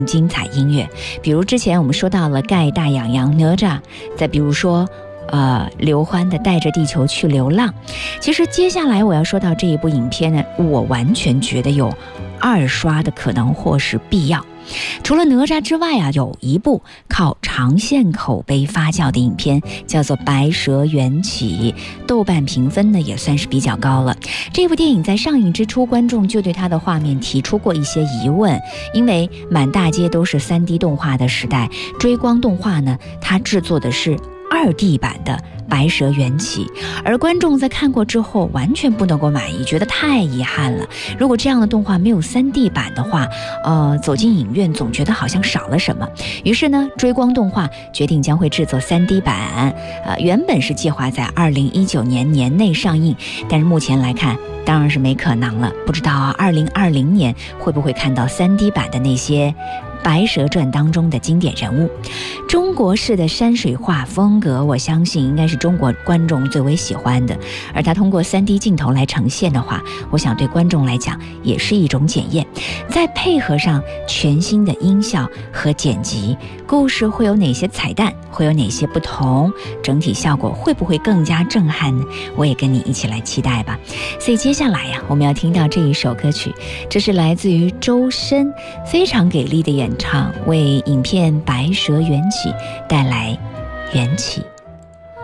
精彩音乐。比如之前我们说到了盖大养羊哪吒，再比如说刘欢的带着地球去流浪。其实接下来我要说到这一部影片呢，我完全觉得有二刷的可能或是必要。除了哪吒之外啊，有一部靠长线口碑发酵的影片叫做《白蛇缘起》，豆瓣评分呢也算是比较高了。这部电影在上映之初，观众就对它的画面提出过一些疑问，因为满大街都是 3D 动画的时代，追光动画呢，它制作的是2D 版的白蛇缘起，而观众在看过之后完全不能够满意，觉得太遗憾了。如果这样的动画没有 3D 版的话，走进影院总觉得好像少了什么。于是呢，追光动画决定将会制作 3D 版，原本是计划在2019年年内上映，但是目前来看当然是没可能了。不知道2020年会不会看到 3D 版的那些白蛇传当中的经典人物。中国式的山水画风格，我相信应该是中国观众最为喜欢的，而它通过 3D 镜头来呈现的话，我想对观众来讲也是一种检验。再配合上全新的音效和剪辑，故事会有哪些彩蛋，会有哪些不同，整体效果会不会更加震撼呢？我也跟你一起来期待吧。所以接下来呀，我们要听到这一首歌曲，这是来自于周深非常给力的演唱，为影片《白蛇缘起》带来缘起。